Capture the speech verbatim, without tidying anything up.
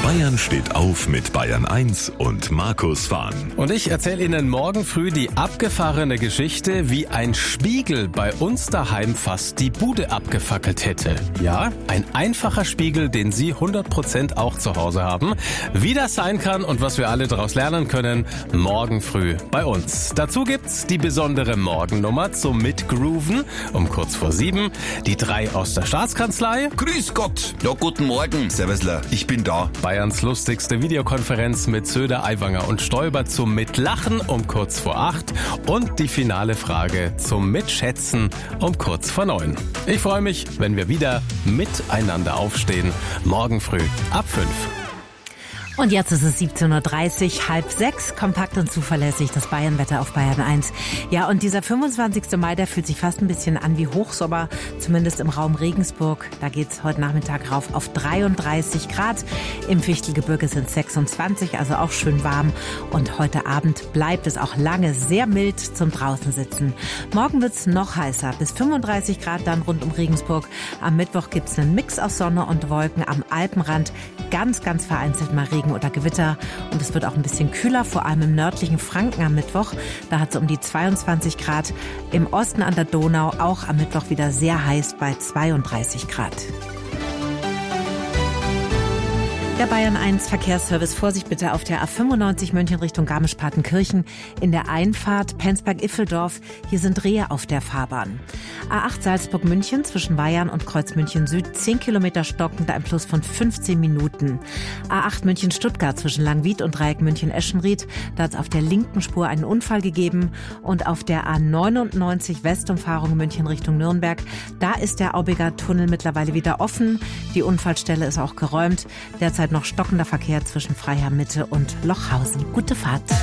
Bayern steht auf mit Bayern eins und Markus Fahn. Und ich erzähle Ihnen morgen früh die abgefahrene Geschichte, wie ein Spiegel bei uns daheim fast die Bude abgefackelt hätte. Ja, ein einfacher Spiegel, den Sie hundert Prozent auch zu Hause haben. Wie das sein kann und was wir alle daraus lernen können, morgen früh bei uns. Dazu gibt's die besondere Morgennummer zum Mitgrooven um kurz vor sieben. Die drei aus der Staatskanzlei. Grüß Gott. Ja, guten Morgen. Servusler. Ich bin da. Bayerns lustigste Videokonferenz mit Söder, Aiwanger und Stoiber zum Mitlachen um kurz vor acht und die finale Frage zum Mitschätzen um kurz vor neun. Ich freue mich, wenn wir wieder miteinander aufstehen, morgen früh ab fünf. Und jetzt ist es siebzehn Uhr dreißig, halb sechs, kompakt und zuverlässig, das Bayernwetter auf Bayern eins. Ja, und dieser fünfundzwanzigste Mai, der fühlt sich fast ein bisschen an wie Hochsommer, zumindest im Raum Regensburg. Da geht's heute Nachmittag rauf auf dreiunddreißig Grad. Im Fichtelgebirge sind es sechsundzwanzig, also auch schön warm. Und heute Abend bleibt es auch lange sehr mild zum Draußensitzen. Morgen wird's noch heißer, bis fünfunddreißig Grad dann rund um Regensburg. Am Mittwoch gibt's einen Mix aus Sonne und Wolken, am Alpenrand ganz, ganz vereinzelt mal Regen oder Gewitter, und es wird auch ein bisschen kühler, vor allem im nördlichen Franken am Mittwoch. Da hat es um die zweiundzwanzig Grad. Im Osten an der Donau auch am Mittwoch wieder sehr heiß bei zweiunddreißig Grad. Der Bayern eins Verkehrsservice, Vorsicht bitte auf der A fünfundneunzig München Richtung Garmisch-Partenkirchen. In der Einfahrt Penzberg-Iffeldorf, hier sind Rehe auf der Fahrbahn. A acht Salzburg-München zwischen Weyarn und Kreuzmünchen Süd, zehn Kilometer stockend, ein Plus von fünfzehn Minuten. A acht München-Stuttgart zwischen Langwied und Dreieck München-Eschenried, da hat es auf der linken Spur einen Unfall gegeben. Und auf der A neunundneunzig Westumfahrung München Richtung Nürnberg, da ist der Aubiger Tunnel mittlerweile wieder offen. Die Unfallstelle ist auch geräumt. Derzeit noch stockender Verkehr zwischen Freiham Mitte und Lochhausen. Gute Fahrt.